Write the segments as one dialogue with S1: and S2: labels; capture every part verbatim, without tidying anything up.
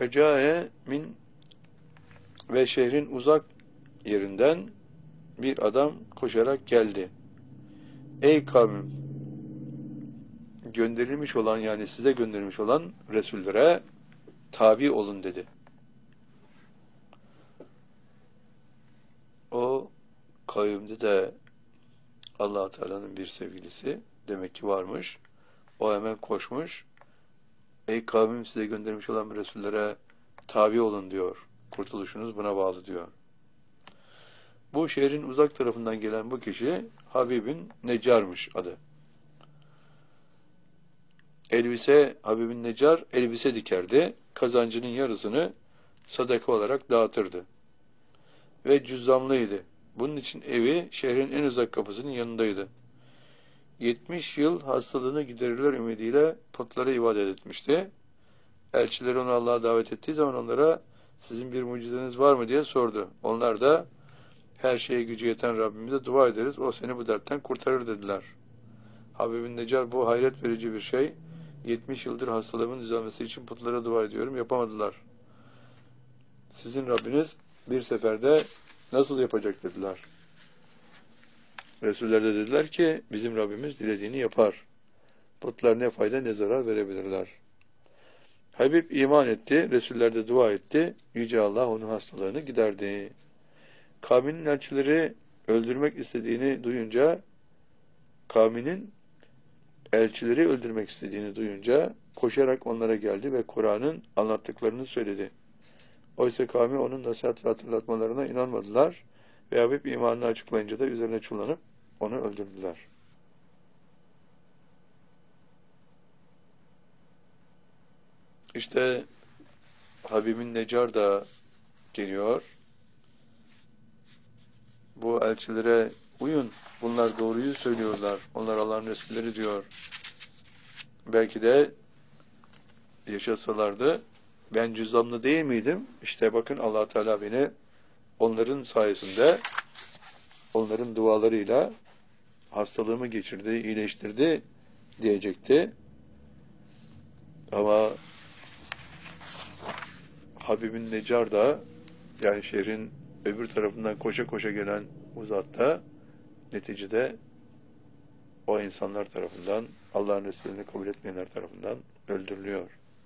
S1: Ecae min ve şehrin uzak yerinden bir adam koşarak geldi. Ey kavmim, gönderilmiş olan, yani size gönderilmiş olan Resullere tabi olun dedi. O kavimde de Allah Teala'nın bir sevgilisi demek ki varmış. O hemen koşmuş. Ey kavmim, size gönderilmiş olan Resullere tabi olun diyor. Kurtuluşunuz buna bağlı diyor. Bu şehrin uzak tarafından gelen bu kişi Habib'in Neccar'mış adı. Elbise, Habib'in Neccar elbise dikerdi. Kazancının yarısını sadaka olarak dağıtırdı. Ve cüzzamlıydı. Bunun için evi şehrin en uzak kapısının yanındaydı. yetmiş yıl hastalığını giderirler ümidiyle putlara ibadet etmişti. Elçileri onu Allah'a davet ettiği zaman onlara sizin bir mucizeniz var mı diye sordu. Onlar da her şeye gücü yeten Rabbimize dua ederiz. O seni bu dertten kurtarır dediler. Habibin Neccar, bu hayret verici bir şey. yetmiş yıldır hastalığımın düzelmesi için putlara dua ediyorum. Yapamadılar. Sizin Rabbiniz bir seferde nasıl yapacak dediler. Resuller de dediler ki bizim Rabbimiz dilediğini yapar. Putlar ne fayda ne zarar verebilirler. Habib iman etti. Resuller de dua etti. Yüce Allah onun hastalığını giderdi. Kavminin elçileri öldürmek istediğini duyunca, kavminin elçileri öldürmek istediğini duyunca koşarak onlara geldi ve Kur'an'ın anlattıklarını söyledi. Oysa kavmi onun nasihat ve hatırlatmalarına inanmadılar ve Habib imanını açıklayınca da üzerine çullanıp onu öldürdüler. İşte Habib'in Neccar da geliyor. Bu elçilere uyun. Bunlar doğruyu söylüyorlar. Onlar Allah'ın Resulleri diyor. Belki de yaşasalardı ben cüzzamlı değil miydim? İşte bakın Allah Teala beni onların sayesinde, onların dualarıyla hastalığımı geçirdi, iyileştirdi diyecekti. Ama Habib'in Neccar da, yani şehrin öbür tarafından koşa koşa gelen bu zat da neticede o insanlar tarafından, Allah'ın Resulü'nü kabul etmeyenler tarafından öldürülüyor.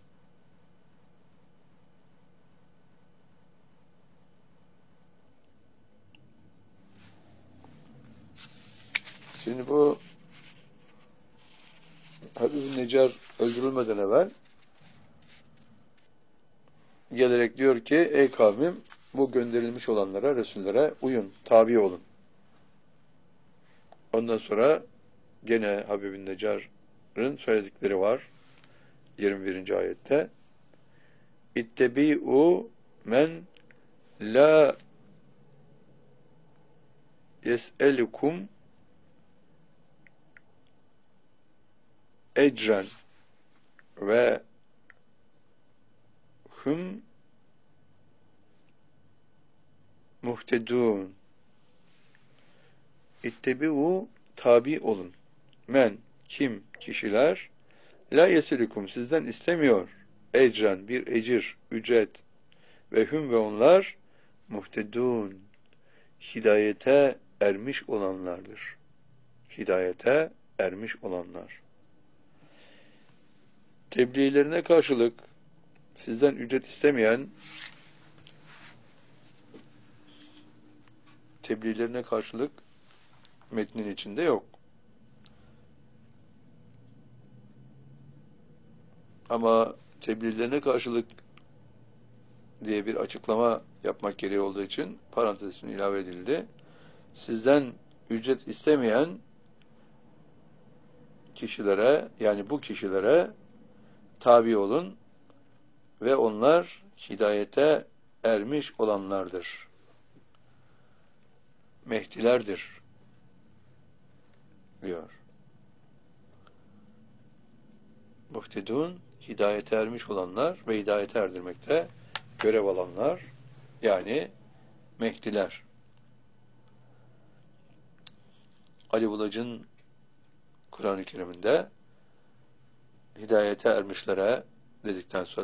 S1: Şimdi bu Habib-i Neccar öldürülmeden evvel gelerek diyor ki ey kavmim, bu gönderilmiş olanlara, Resullere uyun, tabi olun. Ondan sonra gene Habib-i Neccar'ın söyledikleri var. yirmi birinci ayette İttebi'u men la yes'elukum ecren ve hum muhtedun. İttebi'u, tabi olun. Men, kim, kişiler, la yesilikum, sizden istemiyor. Ecren, bir ecir, ücret. Ve hüm, ve onlar muhtedun, hidayete ermiş olanlardır. Hidayete ermiş olanlar. Tebliğlerine karşılık sizden ücret istemeyen, tebliğlerine karşılık metnin içinde yok. Ama tebliğlerine karşılık diye bir açıklama yapmak gereği olduğu için parantezin ilave edildi. Sizden ücret istemeyen kişilere, yani bu kişilere tabi olun ve onlar hidayete ermiş olanlardır. Mehdilerdir diyor. Muhtedun, hidayete ermiş olanlar ve hidayete erdirmekte görev alanlar, yani Mehdiler. Ali Bulac'ın Kur'an-ı Kerim'inde hidayete ermişlere dedikten sonra